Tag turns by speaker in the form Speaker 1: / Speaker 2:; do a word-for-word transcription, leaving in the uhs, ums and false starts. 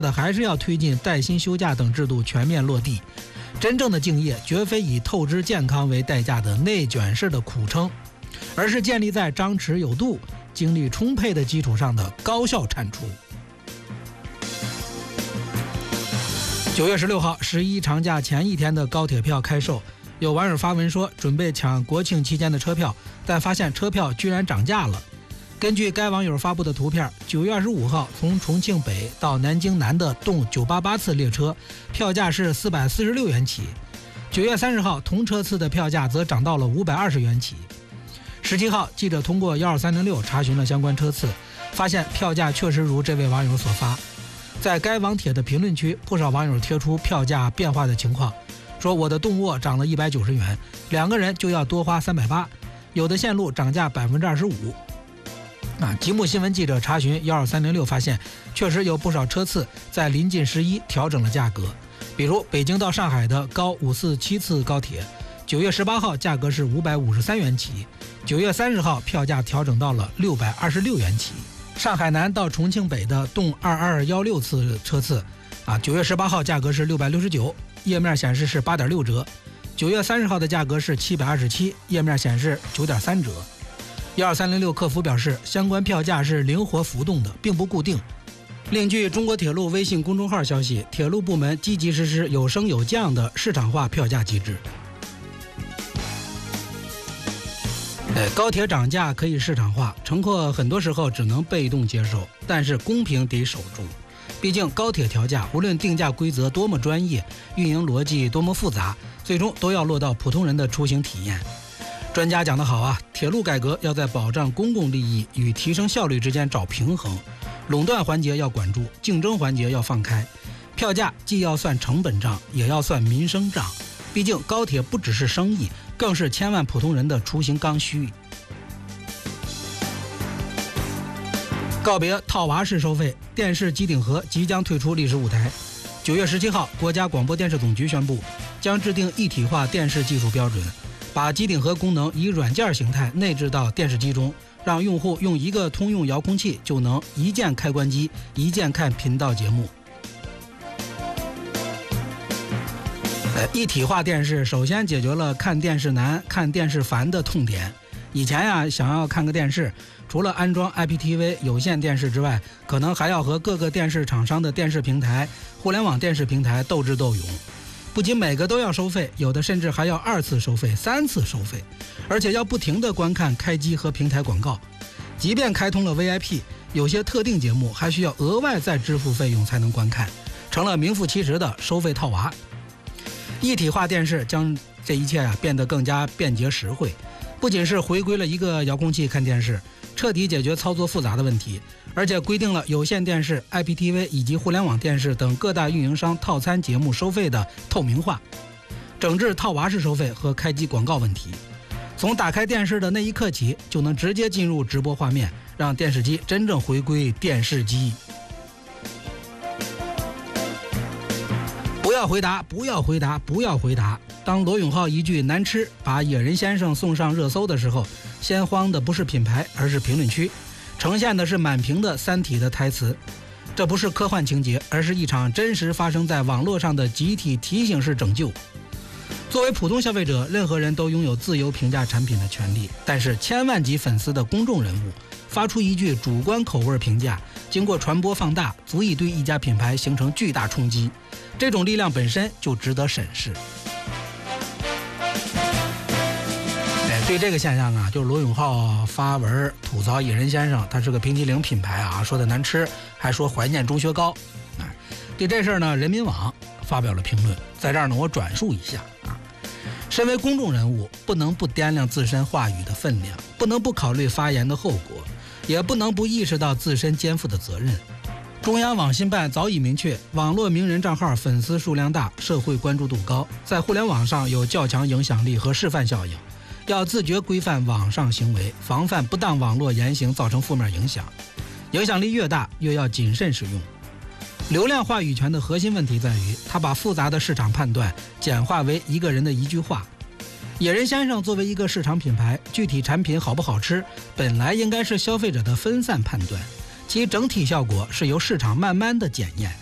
Speaker 1: 的还是要推进带薪休假等制度全面落地。真正的敬业绝非以透支健康为代价的内卷式的苦撑，而是建立在张弛有度、精力充沛的基础上的高效产出。九月十六号，十一长假前一天的高铁票开售，有网友发文说准备抢国庆期间的车票，但发现车票居然涨价了。根据该网友发布的图片，九月二十五号从重庆北到南京南的动九八八次列车票价是四百四十六元起，九月三十号同车次的票价则涨到了五百二十元起。十七号，记者通过一二三零六查询了相关车次，发现票价确实如这位网友所发。在该网帖的评论区，不少网友贴出票价变化的情况，说我的动卧涨了一百九十元，两个人就要多花三百八，有的线路涨价百分之二十五。啊，吉木新闻记者查询一二三零六发现，确实有不少车次在临近十一调整了价格。比如北京到上海的高五四七次高铁，九月十八号价格是五百五十三元起，九月三十号票价调整到了六百二十六元起。上海南到重庆北的动二二一六次车次，啊，九月十八号价格是六百六十九，页面显示是八点六折；九月三十号的价格是七百二十七，页面显示九点三折。一二三零六客服表示，相关票价是灵活浮动的，并不固定。另据中国铁路微信公众号消息，铁路部门积极实施有升有降的市场化票价机制。呃，高铁涨价可以市场化，乘客很多时候只能被动接受，但是公平得守住。毕竟高铁调价，无论定价规则多么专业，运营逻辑多么复杂，最终都要落到普通人的出行体验。专家讲得好啊，铁路改革要在保障公共利益与提升效率之间找平衡，垄断环节要管住，竞争环节要放开。票价既要算成本账，也要算民生账。毕竟高铁不只是生意，更是千万普通人的出行刚需。告别套娃式收费，电视机顶盒即将退出历史舞台。九月十七号，国家广播电视总局宣布，将制定一体化电视技术标准，把机顶盒功能以软件形态内置到电视机中，让用户用一个通用遥控器就能一键开关机，一键看频道节目。呃，一体化电视首先解决了看电视难、看电视烦的痛点。以前呀，想要看个电视，除了安装 I P T V 有线电视之外，可能还要和各个电视厂商的电视平台、互联网电视平台斗智斗勇。不仅每个都要收费，有的甚至还要二次收费、三次收费，而且要不停地观看开机和平台广告。即便开通了 V I P， 有些特定节目还需要额外再支付费用才能观看，成了名副其实的收费套娃。一体化电视将这一切啊变得更加便捷实惠，不仅是回归了一个遥控器看电视，彻底解决操作复杂的问题，而且规定了有线电视、I P T V 以及互联网电视等各大运营商套餐节目收费的透明化，整治套娃式收费和开机广告问题。从打开电视的那一刻起，就能直接进入直播画面，让电视机真正回归电视机。不要回答，不要回答，不要回答。当罗永浩一句难吃把野人先生送上热搜的时候，先慌的不是品牌，而是评论区，呈现的是满屏的三体的台词。这不是科幻情节，而是一场真实发生在网络上的集体提醒式拯救。作为普通消费者，任何人都拥有自由评价产品的权利，但是千万级粉丝的公众人物发出一句主观口味评价，经过传播放大，足以对一家品牌形成巨大冲击，这种力量本身就值得审视。对这个现象啊，就是罗永浩发文吐槽野人先生，他是个冰淇淋品牌啊，说的难吃，还说怀念钟薛高。啊，对这事儿呢，人民网发表了评论，在这儿呢，我转述一下啊。身为公众人物，不能不掂量自身话语的分量，不能不考虑发言的后果，也不能不意识到自身肩负的责任。中央网信办早已明确，网络名人账号粉丝数量大，社会关注度高，在互联网上有较强影响力和示范效应，要自觉规范网上行为，防范不当网络言行造成负面影响。影响力越大，越要谨慎使用。流量话语权的核心问题在于，它把复杂的市场判断简化为一个人的一句话。野人先生作为一个市场品牌，具体产品好不好吃，本来应该是消费者的分散判断，其整体效果是由市场慢慢的检验。